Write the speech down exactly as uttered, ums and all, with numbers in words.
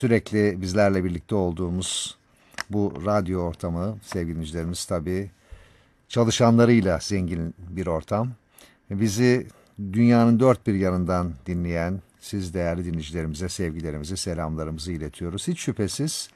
Sürekli bizlerle birlikte olduğumuz bu radyo ortamı sevgili dinleyicilerimiz tabii çalışanlarıyla zengin bir ortam. Bizi dünyanın dört bir yanından dinleyen siz değerli dinleyicilerimize sevgilerimizi, selamlarımızı iletiyoruz. Hiç şüphesiz